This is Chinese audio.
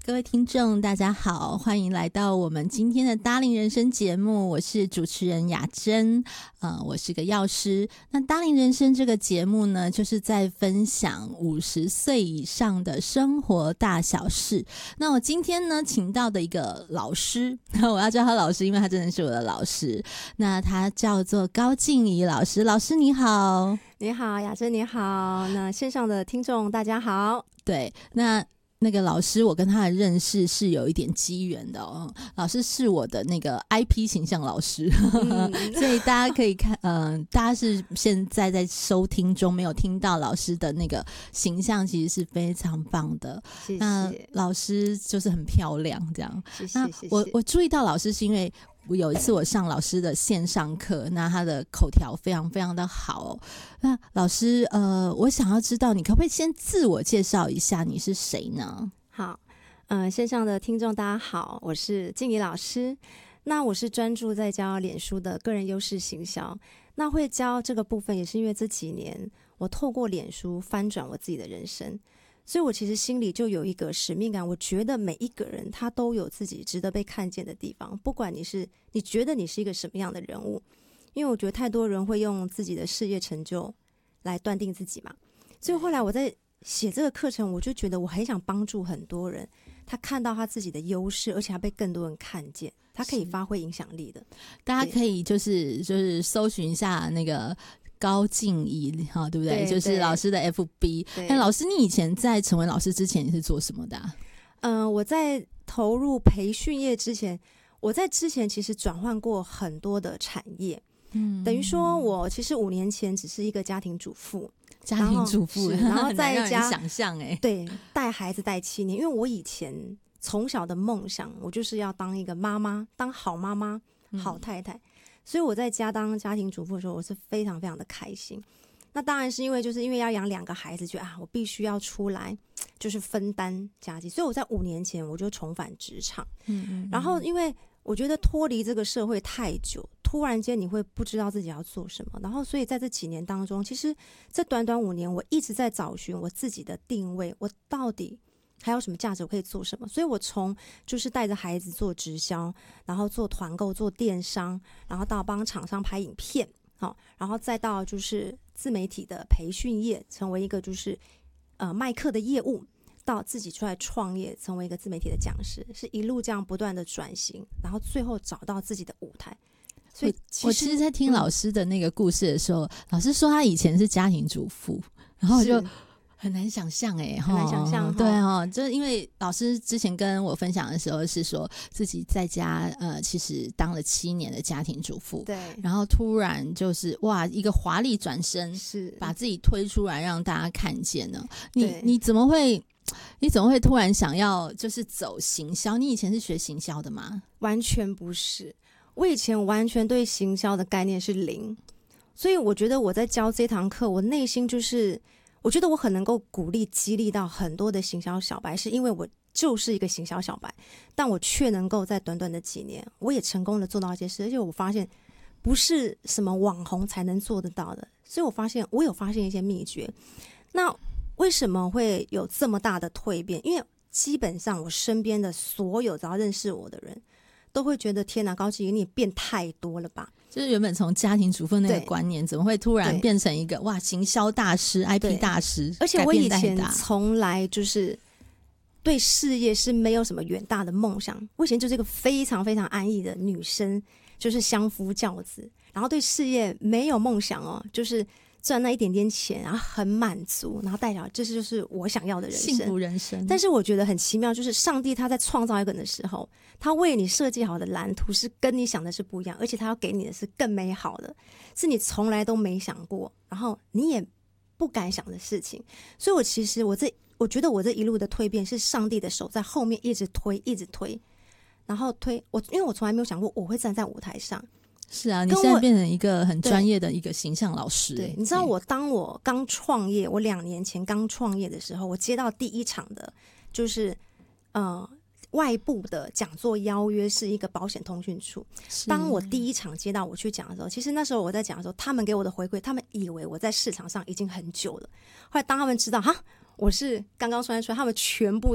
各位听众大家好，欢迎来到我们今天的搭龄人生节目，我是主持人雅珍，我是个药师。那搭龄人生这个节目呢，就是在分享50岁以上的生活大小事。那我今天呢请到的一个老师，我要叫他老师，因为他真的是我的老师，那他叫做高静怡老师。老师你好。 你好，雅珍你好，那线上的听众大家好。 对，那个老师我跟他的认识是有一点机缘的哦，老师是我的那个 IP 形象老师，所以大家可以看大家是现在在收听中没有听到老师的那个形象其实是非常棒的。 谢谢。 那老师就是很漂亮这样。 谢谢谢谢。 我注意到老师是因为有一次我上老师的线上课，那他的口条非常非常的好哦。那老师我想要知道你可不可以先自我介绍一下你是谁呢？ 好，线上的听众大家好，我是静怡老师。那我是专注在教脸书的个人优势行销，那会教这个部分也是因为这几年我透过脸书翻转我自己的人生，所以我其实心里就有一个使命感，我觉得每一个人他都有自己值得被看见的地方，不管你觉得你是一个什么样的人物，因为我觉得太多人会用自己的事业成就来断定自己嘛，所以后来我在写这个课程，我就觉得我很想帮助很多人，他看到他自己的优势，而且他被更多人看见，他可以发挥影响力的。大家可以就是搜寻一下那个高静怡，对不对？ 对， 就是老师的 FB。那老师，你以前在成为老师之前你是做什么的啊？ 我在投入培训业之前，我在之前其实转换过很多的产业。等于说我其实5年前只是一个家庭主妇， 然后在家想象对，带孩子带7年，因为我以前从小的梦想，我就是要当一个妈妈，当好妈妈、好太太，所以我在家当家庭主妇的时候，我是非常非常的开心。那当然是因为要养2个孩子，觉得我必须要出来就是分担家计，所以我在5年前我就重返职场。然后因为我觉得脱离这个社会太久，突然间你会不知道自己要做什么，然后所以在这几年当中，其实这短短5年我一直在找寻我自己的定位，我到底还有什么价值，我可以做什么。所以我从就是带着孩子做直销，然后做团购、做电商，然后到帮厂商拍影片，然后再到就是自媒体的培训业，成为一个就是卖课的业务，到自己出来创业，成为一个自媒体的讲师，是一路这样不断的转型，然后最后找到自己的舞台。所以我其实在听老师的那个故事的时候，老师说他以前是家庭主妇，然后我就很难想象很难想象。 对就是因为老师之前跟我分享的时候是说自己在家其实当了7年的家庭主妇， 对， 然后突然就是一个华丽转身， 是把自己推出来让大家看见呢。你怎么会突然想要就是走行销？你以前是学行销的吗？ 完全不是，我以前完全对行销的概念是0，所以我觉得我在教这堂课，我内心就是我觉得我很能够鼓励激励到很多的行销小白，是因为我就是一个行销小白，但我却能够在短短的几年我也成功的做到一些事，而且我发现不是什么网红才能做得到的，所以我有发现一些秘诀。那为什么会有这么大的蜕变？因为基本上我身边的所有只要认识我的人都会觉得天哪，高静怡你也变太多了吧， 就是原本从家庭主妇那个观念怎么会突然变成一个行销大师 IP 大师， 而且我以前从来就是对事业是没有什么远大的梦想，我以前就是一个非常非常安逸的女生，就是相夫教子，然后对事业没有梦想就是赚那一点点钱，然后很满足，然后带小孩，这就是我想要的人生， 幸福人生。 但是我觉得很奇妙，就是上帝他在创造一个人的时候，他为你设计好的蓝图是跟你想的是不一样，而且他要给你的是更美好的，是你从来都没想过，然后你也不敢想的事情。所以我觉得我这一路的蜕变是上帝的手在后面一直推一直推，然后因为我从来没有想过我会站在舞台上。 是啊，你现在变成一个很专业的一个形象老师。 对，你知道当我刚创业，我2年前刚创业的时候，我接到第一场的就是外部的讲座邀约，是一个保险通讯处。当我第一场接到我去讲的时候，其实那时候我在讲的时候，他们给我的回馈，他们以为我在市场上已经很久了，后来当他们知道我是刚刚创业出来，他们全部